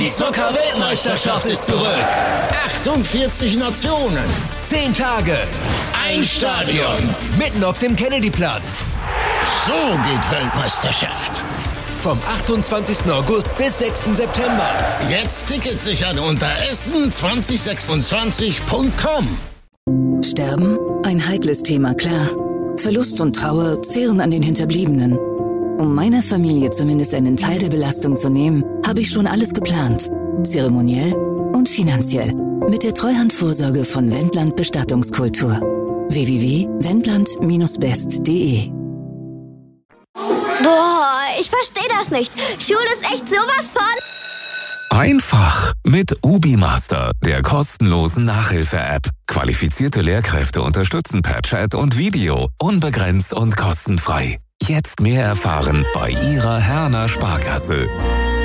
Die Zucker-Weltmeisterschaft ist zurück. 48 Nationen. 10 Tage. Ein Stadion. Mitten auf dem Kennedyplatz. So geht Weltmeisterschaft. Vom 28. August bis 6. September. Jetzt Tickets sichern unter essen2026.com. Sterben? Ein heikles Thema, klar. Verlust und Trauer zehren an den Hinterbliebenen. Um meiner Familie zumindest einen Teil der Belastung zu nehmen, habe ich schon alles geplant. Zeremoniell und finanziell. Mit der Treuhandvorsorge von Wendland Bestattungskultur. www.wendland-best.de. Boah, ich verstehe das nicht. Schule ist echt sowas von... Einfach mit UbiMaster, der kostenlosen Nachhilfe-App. Qualifizierte Lehrkräfte unterstützen per Chat und Video, unbegrenzt und kostenfrei. Jetzt mehr erfahren bei Ihrer Herner Sparkasse.